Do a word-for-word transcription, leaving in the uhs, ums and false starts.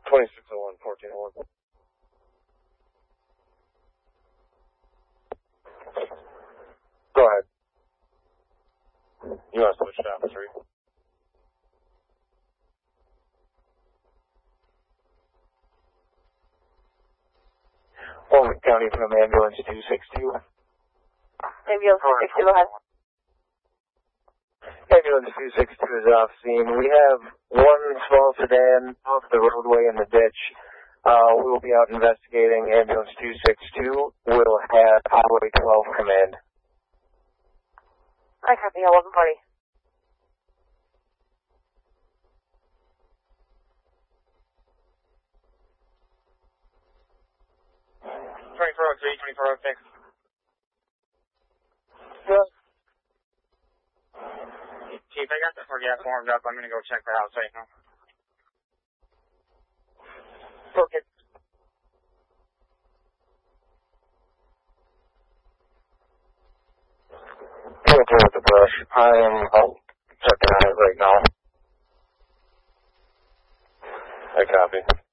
twenty-six oh one, fourteen oh one. Go ahead. You want to switch to officer? Walnut County from ambulance two six two. Ambulance two six two, go ahead. Ambulance two six two is off scene. We have one small sedan off the roadway in the ditch. Uh, we will be out investigating. Ambulance two six two will have Highway twelve command. I copy, eleven forty. twenty-four oh three, twenty-four oh six. Yeah. Chief, I got the four gas warmed up. I'm going to go check the house right now. Okay. Go through with the brush. I am out checking on it right now. I copy.